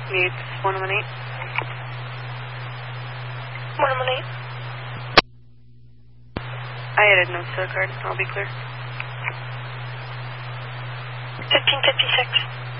Needs 118. 118. I added notes to the card. I'll be clear. 1556.